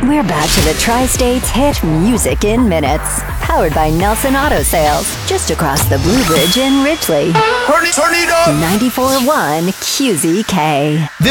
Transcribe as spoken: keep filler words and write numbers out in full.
We're back to the Tri-States hit Music in Minutes. Powered by Nelson Auto Sales. Just across the Blue Bridge in Ridgely. Turn it, turn it up! ninety-four point one Q Z K. This